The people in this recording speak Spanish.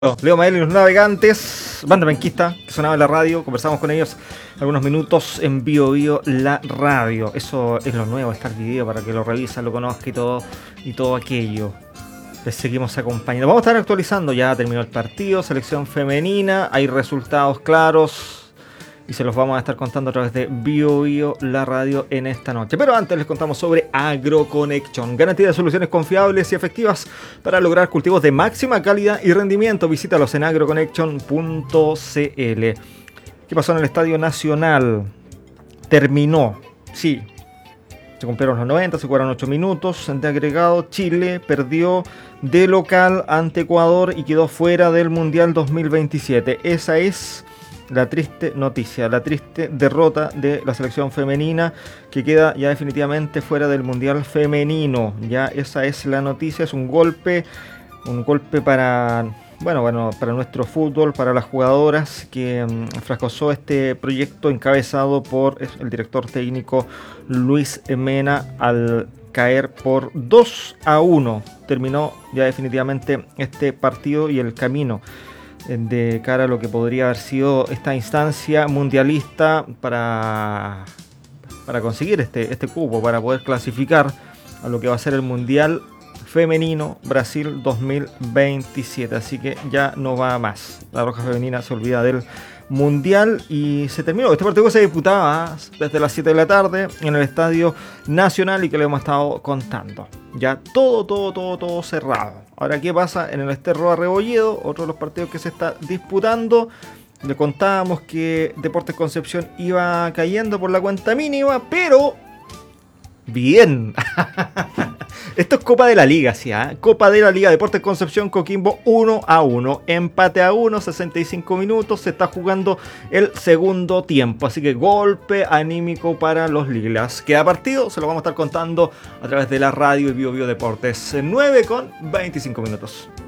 Leo Mael y los Navegantes, banda penquista que sonaba en la radio, conversamos con ellos algunos minutos en Bio Bio la radio. Eso es lo nuevo, está el video para que lo revisa, lo conozca y todo aquello. Les seguimos acompañando. Vamos a estar actualizando, ya terminó el partido, selección femenina, hay resultados claros y se los vamos a estar contando a través de Bio Bio la radio en esta noche. Pero antes les contamos sobre AgroConnection, garantía de soluciones confiables y efectivas para lograr cultivos de máxima calidad y rendimiento. Visítalos en agroconnection.cl. ¿Qué pasó en el Estadio Nacional? Terminó, sí. Se cumplieron los 90, se jugaron 8 minutos de agregado. Chile perdió de local ante Ecuador y quedó fuera del Mundial 2027. Esa es la triste noticia, la triste derrota de la selección femenina que queda ya definitivamente fuera del Mundial femenino. Ya esa es la noticia, es un golpe para para nuestro fútbol, para las jugadoras que fracasó este proyecto encabezado por el director técnico Luis Mena al caer por 2-1. Terminó ya definitivamente este partido y el camino de cara a lo que podría haber sido esta instancia mundialista para conseguir este cupo, para poder clasificar a lo que va a ser el Mundial Femenino Brasil 2027. Así que ya no va más. La Roja Femenina se olvida del Mundial y se terminó. Este partido se disputaba desde las 7 de la tarde en el Estadio Nacional y que le hemos estado contando. Ya todo cerrado. Ahora, ¿qué pasa en el Ester-Roa Rebolledo? Otro de los partidos que se está disputando. Le contábamos que Deportes Concepción iba cayendo por la cuenta mínima, pero bien. Esto es Copa de la Liga, ¿sí? Copa de la Liga, Deportes Concepción Coquimbo 1-1. Empate a 1, 65 minutos. Se está jugando el segundo tiempo. Así que golpe anímico para los Lilas. Queda partido, se lo vamos a estar contando a través de la radio y Bio Bio Deportes. 9:25 minutos.